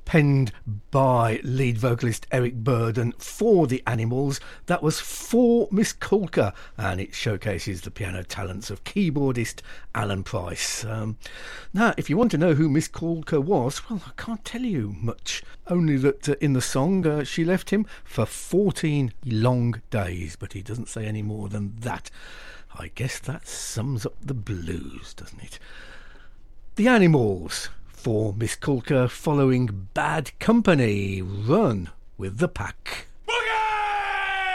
penned by lead vocalist Eric Burdon for the Animals. That was For Miss Colker, and it showcases the piano talents of keyboardist Alan Price. Now, if you want to know who Miss Colker was, well, I can't tell you much. Only that in the song she left him for 14 long days, but he doesn't say any more than that. I guess that sums up the blues, doesn't it? The Animals for Miss Colker, following Bad Company, Run with the Pack.